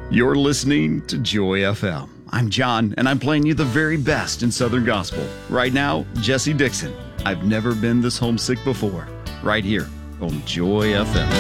You're listening to Joy FM. I'm John, and I'm playing you the very best in Southern Gospel. Right now, Jesse Dixon, I've never been this homesick before, right here on Joy FM.